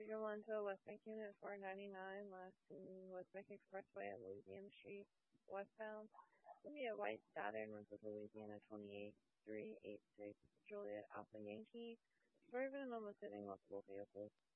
Figure 1 to West Bank Unit 499, last seen West Bank Expressway at Louisiana Street, westbound. Be a white Saturn with Louisiana 28386, Juliet Alpha Yankee. Suburban almost hitting multiple vehicles.